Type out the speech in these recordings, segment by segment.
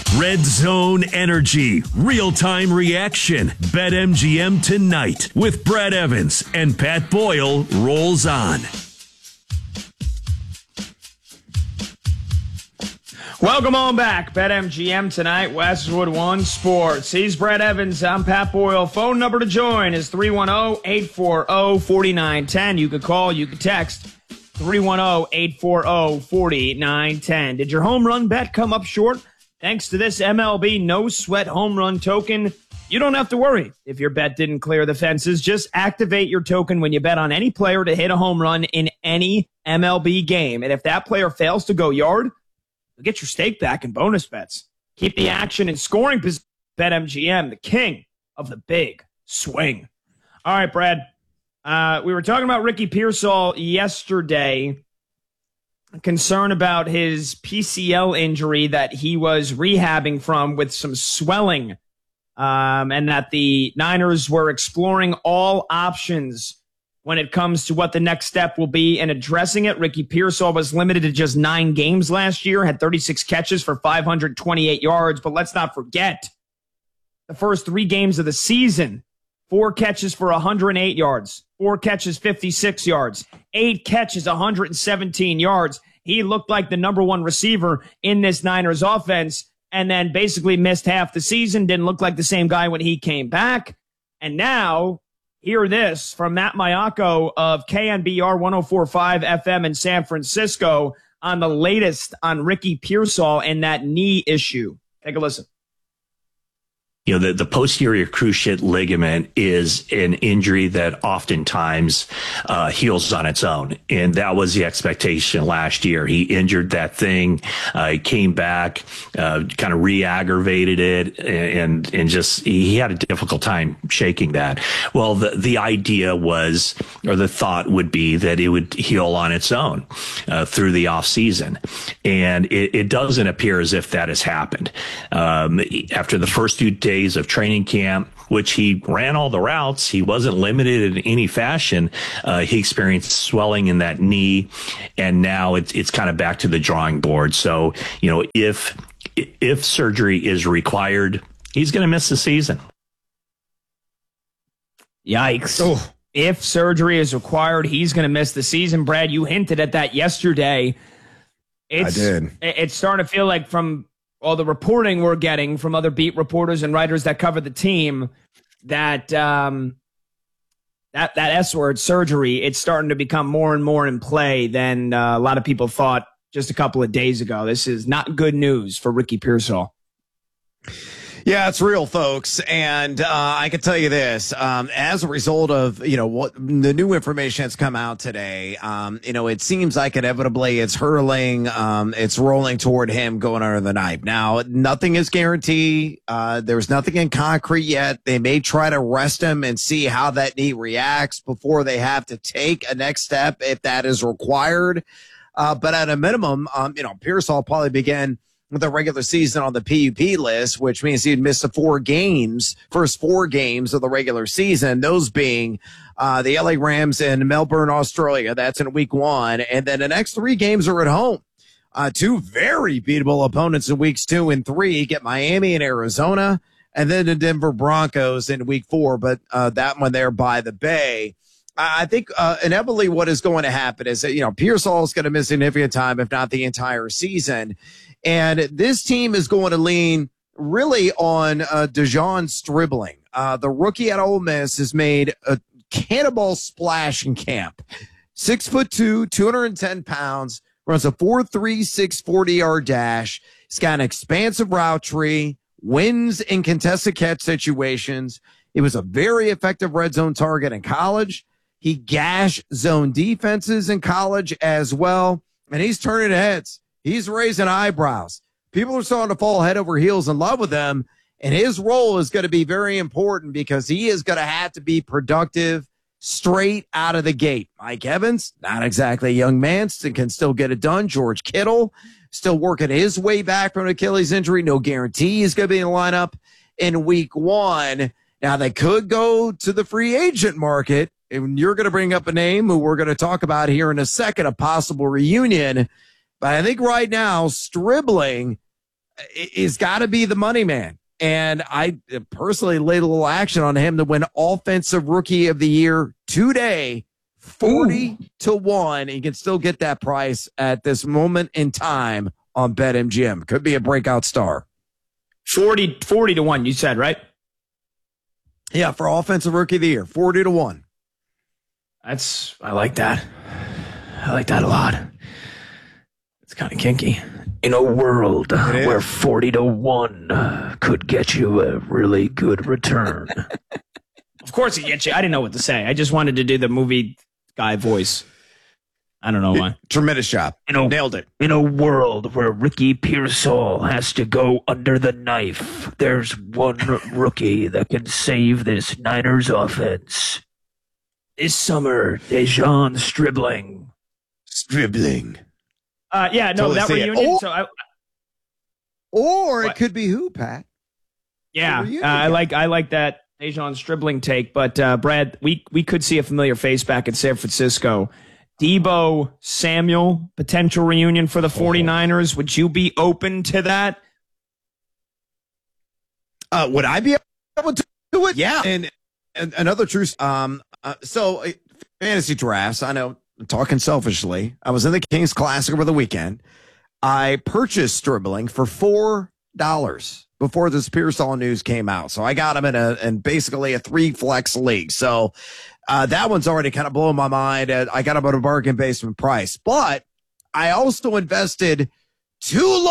Red Zone Energy, real-time reaction. BetMGM tonight with Brad Evans and Pat Boyle rolls on. Welcome on back. BetMGM tonight, Westwood One Sports. He's Brad Evans. I'm Pat Boyle. Phone number to join is 310-840-4910. You could call, you could text 310-840-4910. Did your home run bet come up short? Thanks to this MLB No Sweat Home Run Token, you don't have to worry if your bet didn't clear the fences. Just activate your token when you bet on any player to hit a home run in any MLB game. And if that player fails to go yard, you'll get your stake back in bonus bets. Keep the action and scoring position. BetMGM, the king of the big swing. All right, Brad. We were talking about Ricky Pearsall yesterday. Concern about his PCL injury that he was rehabbing from with some swelling, and that the Niners were exploring all options when it comes to what the next step will be in addressing it. Ricky Pearsall was limited to just 9 games last year, had 36 catches for 528 yards, but let's not forget the first 3 games of the season. 4 catches for 108 yards, 4 catches, 56 yards, 8 catches, 117 yards. He looked like the number 1 receiver in this Niners offense, and then basically missed half the season, didn't look like the same guy when he came back. And now, hear this from Matt Maiocco of KNBR 104.5 FM in San Francisco on the latest on Ricky Pearsall and that knee issue. Take a listen. You know, the posterior cruciate ligament is an injury that oftentimes heals on its own. And that was the expectation last year. He injured that thing, he came back, kind of re-aggravated it, and just he had a difficult time shaking that. Well, the idea was, or the thought would be, that it would heal on its own through the off season. And it doesn't appear as if that has happened. After the first few days of training camp, which he ran all the routes, he wasn't limited in any fashion. He experienced swelling in that knee, and now it's kind of back to the drawing board. So, you know, if surgery is required, he's going to miss the season. Yikes. Oh. If surgery is required, he's going to miss the season. Brad, you hinted at that yesterday. I did. It's starting to feel like, from all the reporting we're getting from other beat reporters and writers that cover the team, that that S word, surgery, it's starting to become more and more in play than a lot of people thought just a couple of days ago. This is not good news for Ricky Pearsall. Yeah, it's real, folks. And I can tell you this, as a result of, you know, what the new information that's come out today, you know, it seems like inevitably it's hurling, it's rolling toward him going under the knife. Now, nothing is guaranteed. There's nothing in concrete yet. They may try to rest him and see how that knee reacts before they have to take a next step if that is required. But at a minimum, you know, Pearsall probably began with the regular season on the PUP list, which means he'd miss the first 4 games of the regular season, those being the LA Rams in Melbourne, Australia. That's in week 1. And then the next 3 games are at home. 2 very beatable opponents in weeks 2 and 3. Get Miami and Arizona, and then the Denver Broncos in week 4, but that one there by the Bay. I think inevitably what is going to happen is that, you know, Pearsall is going to miss significant time, if not the entire season. And this team is going to lean really on Dejon Stribling. The rookie at Ole Miss has made a cannonball splash in camp. 6'2", 210 pounds, runs a 4.36 40-yard dash. He's got an expansive route tree, wins in contested catch situations. He was a very effective red zone target in college. He gashed zone defenses in college as well, and he's turning heads. He's raising eyebrows. People are starting to fall head over heels in love with him, and his role is going to be very important because he is going to have to be productive straight out of the gate. Mike Evans, not exactly a young man, can still get it done. George Kittle, still working his way back from an Achilles injury. No guarantee he's going to be in the lineup in week 1. Now, they could go to the free agent market, and you're going to bring up a name who we're going to talk about here in a second, a possible reunion. But I think right now, Stribling, is got to be the money man. And I personally laid a little action on him to win Offensive Rookie of the Year today, 40-1. You can still get that price at this moment in time on BetMGM. Could be a breakout star. 40-1, you said, right? Yeah, for Offensive Rookie of the Year, 40-1. I like that. I like that a lot. It's kind of kinky. In a world where 40-1 could get you a really good return. Of course it gets you. I didn't know what to say. I just wanted to do the movie guy voice. I don't know why. Tremendous job. Nailed it. In a world where Ricky Pearsall has to go under the knife, there's one rookie that can save this Niners offense. This summer, Dejon Stribling. Yeah, no, that reunion. Or it could be who, Pat? Yeah, I like that Dejon Stribling take. But Brad, we could see a familiar face back in San Francisco. Deebo Samuel, potential reunion for the 49ers. Would you be open to that? Would I be able to do it? Yeah. And another truth. So fantasy drafts, I know I'm talking selfishly. I was in the Kings Classic over the weekend. I purchased Stribling for $4 before this Pearsall news came out. So I got him in basically a 3-flex league. So that one's already kind of blowing my mind. I got him at a bargain basement price. But I also invested $2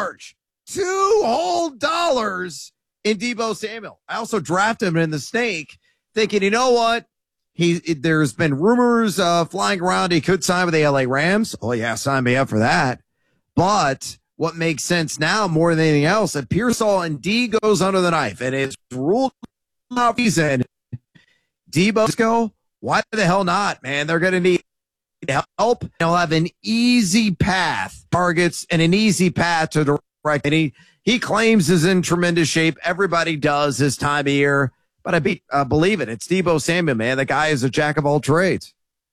whole dollars in Deebo Samuel. I also drafted him in the snake thinking, you know what? There's been rumors flying around he could sign with the LA Rams. Oh, yeah, sign me up for that. But what makes sense now more than anything else, that Pearsall and D goes under the knife, and it's ruled out reason. Deebo, go. Why the hell not, man? They're going to need help. They'll have an easy path, targets, and an easy path to direct. And he claims is in tremendous shape. Everybody does this time of year. But I believe it. It's Deebo Samuel, man. The guy is a jack of all trades.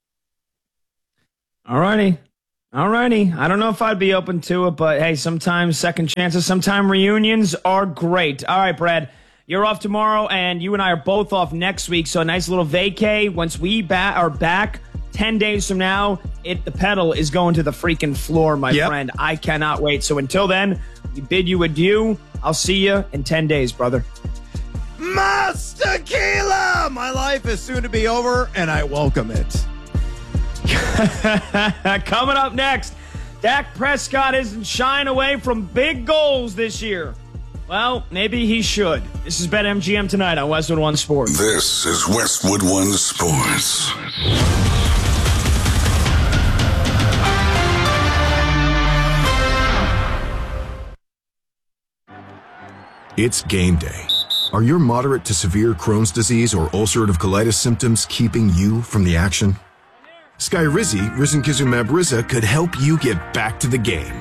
All righty. I don't know if I'd be open to it, but hey, sometimes second chances, sometimes reunions are great. All right, Brad, you're off tomorrow, and you and I are both off next week. So a nice little vacay. Once we are back 10 days from now, the pedal is going to the freaking floor, my friend. I cannot wait. So until then, we bid you adieu. I'll see you in 10 days, brother. Mas Tequila! My life is soon to be over, and I welcome it. Coming up next, Dak Prescott isn't shying away from big goals this year. Well, maybe he should. This is BetMGM tonight on Westwood One Sports. This is Westwood One Sports. It's game day. Are your moderate to severe Crohn's disease or ulcerative colitis symptoms keeping you from the action? Skyrizi, risankizumab Riza, could help you get back to the game.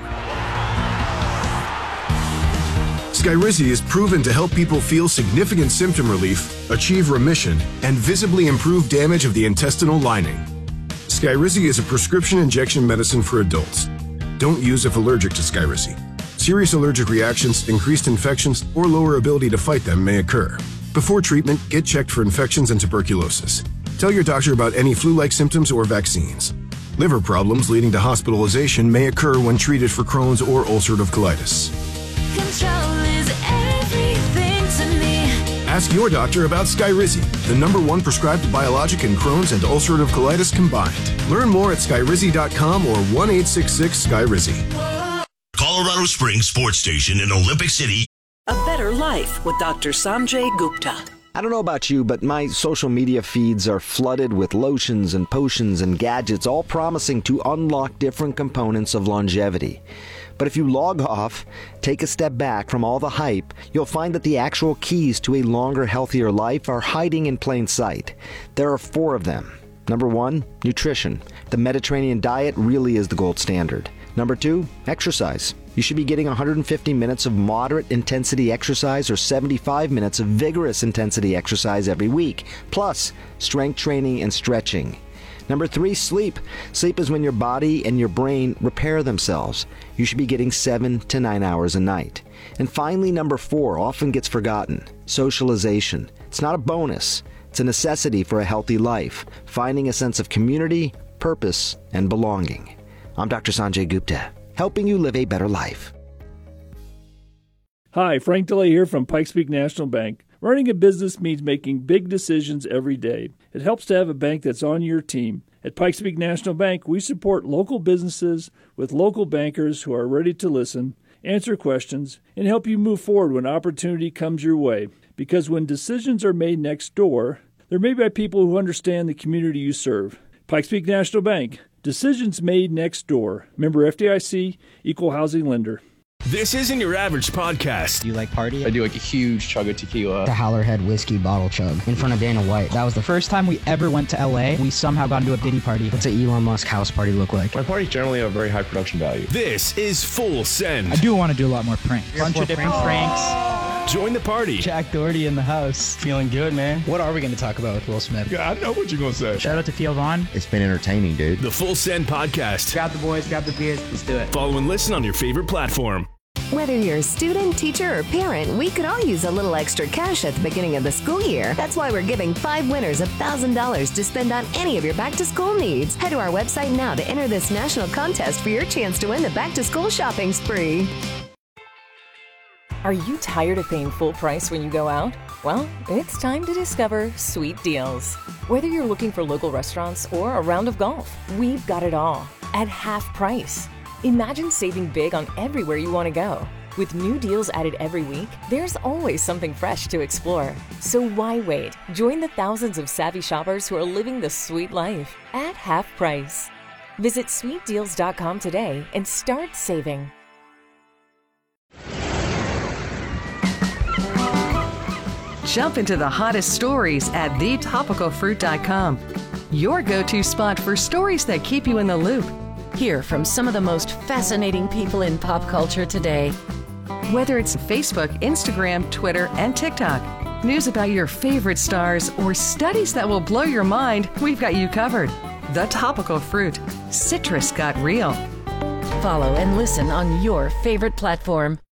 Skyrizi is proven to help people feel significant symptom relief, achieve remission, and visibly improve damage of the intestinal lining. Skyrizi is a prescription injection medicine for adults. Don't use if allergic to Skyrizi. Serious allergic reactions, increased infections, or lower ability to fight them may occur. Before treatment, get checked for infections and tuberculosis. Tell your doctor about any flu-like symptoms or vaccines. Liver problems leading to hospitalization may occur when treated for Crohn's or ulcerative colitis. Control is everything to me. Ask your doctor about Skyrizi, the #1 prescribed biologic in Crohn's and ulcerative colitis combined. Learn more at skyrizi.com or 1-866-SKYRIZI. Colorado Springs Sports Station in Olympic City. A better life with Dr. Sanjay Gupta. I don't know about you, but my social media feeds are flooded with lotions and potions and gadgets, all promising to unlock different components of longevity. But if you log off, take a step back from all the hype, you'll find that the actual keys to a longer, healthier life are hiding in plain sight. There are 4 of them. Number 1, nutrition. The Mediterranean diet really is the gold standard. Number 2, exercise. You should be getting 150 minutes of moderate intensity exercise or 75 minutes of vigorous intensity exercise every week, plus strength training and stretching. Number 3, sleep. Sleep is when your body and your brain repair themselves. You should be getting 7 to 9 hours a night. And finally, number 4 often gets forgotten. Socialization. It's not a bonus. It's a necessity for a healthy life. Finding a sense of community, purpose, and belonging. I'm Dr. Sanjay Gupta, helping you live a better life. Hi, Frank DeLay here from Pikes Peak National Bank. Running a business means making big decisions every day. It helps to have a bank that's on your team. At Pikes Peak National Bank, we support local businesses with local bankers who are ready to listen, answer questions, and help you move forward when opportunity comes your way. Because when decisions are made next door, they're made by people who understand the community you serve. Pikes Peak National Bank. Decisions made next door. Member FDIC, Equal Housing Lender. This isn't your average podcast. Do you like party? I do like a huge chug of tequila. The Howlerhead whiskey bottle chug in front of Dana White. That was the first time we ever went to LA. We somehow got into a Diddy party. What's an Elon Musk house party look like? My parties generally have very high production value. This is Full Send. I do want to do a lot more pranks. Bunch of different pranks. Join the party. Jack Doherty in the house. Feeling good, man. What are we going to talk about with Will Smith? Yeah, I know what you're going to say. Shout out to Theo Vaughn. It's been entertaining, dude. The Full Send podcast. Grab the boys, grab the beers. Let's do it. Follow and listen on your favorite platform. Whether you're a student, teacher, or parent, we could all use a little extra cash at the beginning of the school year. That's why we're giving 5 winners $1,000 to spend on any of your back-to-school needs. Head to our website now to enter this national contest for your chance to win the back-to-school shopping spree. Are you tired of paying full price when you go out? Well, it's time to discover Sweet Deals. Whether you're looking for local restaurants or a round of golf, we've got it all at half price. Imagine saving big on everywhere you want to go. With new deals added every week, there's always something fresh to explore. So why wait? Join the thousands of savvy shoppers who are living the sweet life at half price. Visit sweetdeals.com today and start saving. Jump into the hottest stories at thetopicalfruit.com. Your go-to spot for stories that keep you in the loop. Hear from some of the most fascinating people in pop culture today. Whether it's Facebook, Instagram, Twitter, and TikTok, news about your favorite stars, or studies that will blow your mind, we've got you covered. The Topical Fruit. Citrus got real. Follow and listen on your favorite platform.